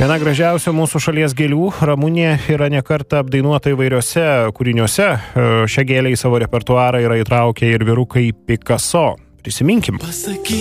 Viena gražiausių mūsų šalies gėlių, ramunė, yra nekartą apdainuota įvairiuose kūriniuose. Šią gėlę į savo repertuarą yra įtraukę ir vyrukai Picasso. Prisiminkim.